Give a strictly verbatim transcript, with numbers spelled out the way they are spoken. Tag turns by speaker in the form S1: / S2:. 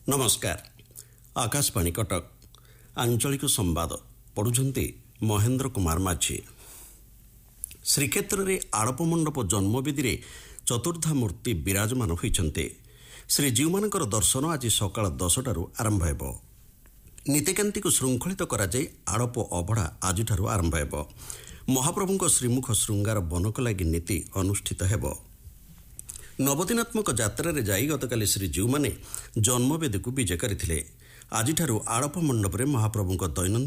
S1: ନମସ୍କାର। ଆକାଶବାଣୀ କଟକ ଆଞ୍ଚଳିକ ସମ୍ବାଦ ପଢ଼ୁଛନ୍ତି ମହେନ୍ଦ୍ର କୁମାର ମାଝୀ। ଶ୍ରୀକ୍ଷେତ୍ରରେ ଆଡ଼ପ ମଣ୍ଡପ ଜନ୍ମବେଦୀରେ ଚତୁର୍ଦ୍ଧା ମୂର୍ତ୍ତି ବିରାଜମାନ ହୋଇଛନ୍ତି। ଶ୍ରୀଜୀଉମାନଙ୍କର ଦର୍ଶନ ଆଜି ସକାଳ ଦଶଟାରୁ ଆରମ୍ଭ ହେବ। ନୀତିକାନ୍ତିକୁ ଶୃଙ୍ଖଳିତ କରାଯାଇ ଆଡ଼ପ ଅବଢ଼ା ଆଜିଠାରୁ ଆରମ୍ଭ ହେବ। ମହାପ୍ରଭୁଙ୍କ ଶ୍ରୀମୁଖ ଶୃଙ୍ଗାର ବନକ ଲାଗି ନୀତି ଅନୁଷ୍ଠିତ ହେବ। ନବଦିନାତ୍ମକ ଯାତ୍ରାରେ ଯାଇ ଗତକାଲି ଶ୍ରୀଜୀଉମାନେ ଜନ୍ମବେଦୀକୁ ବିଜେ କରିଥିଲେ। ଆଜିଠାରୁ ଆଡ଼ପ ମଣ୍ଡପରେ ମହାପ୍ରଭୁଙ୍କ ଦୈନନ୍ଦିନ